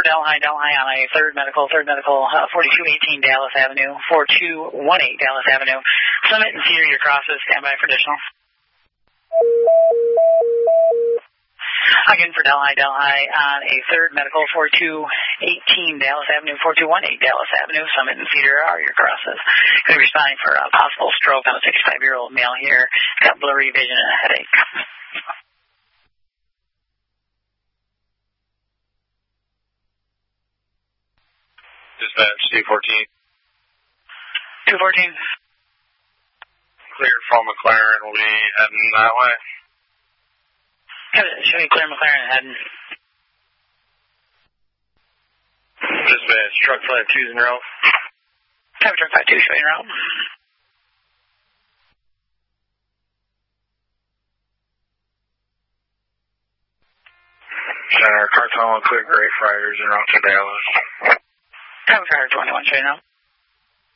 Delhi on a third medical, 4218 Dallas Avenue, 4218 Dallas Avenue. Summit and Cedar, your crosses, stand by for additional. Again for Delhi on a third medical, 4218 Dallas Avenue, 4218 Dallas Avenue. Summit and Cedar are your crosses. Going to be responding for a possible stroke on a 65-year-old male here. Got blurry vision and a headache. Dispatch, C14. 214. Clear from McLaren, will be heading that way. Show me clear McLaren heading. Dispatch, truck 52's en route. Truck 52, show you route. Center, Cartel, clear Great Friars en route to Dallas. Truck 21, show you route.